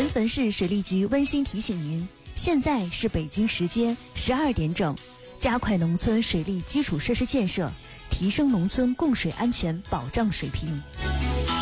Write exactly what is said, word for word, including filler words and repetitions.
临汾市水利局温馨提醒您，现在是北京时间十二点整，加快农村水利基础设施建设，提升农村供水安全保障水平。